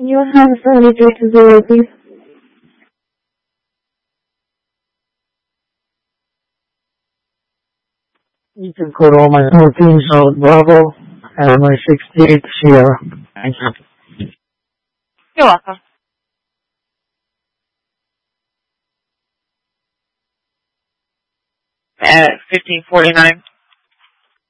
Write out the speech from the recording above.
Can you have 7320, please? You can put all my 14 South Bravo and my 68 Sierra. Thank you. You're welcome. 1549.